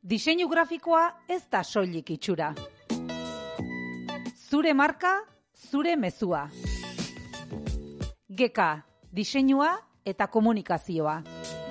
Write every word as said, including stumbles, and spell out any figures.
Diseinu grafikoa ez da soilik itxura. Zure marka, zure mezua. Geka, diseinua eta komunikazioa.